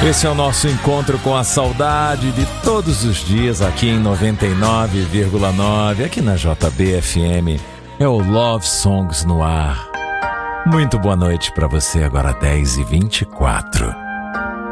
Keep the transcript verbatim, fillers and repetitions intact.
Esse é o nosso encontro com a saudade de todos os dias aqui em noventa e nove vírgula nove, aqui na J B F M. É o Love Songs no ar. Muito boa noite para você, agora dez e vinte e quatro.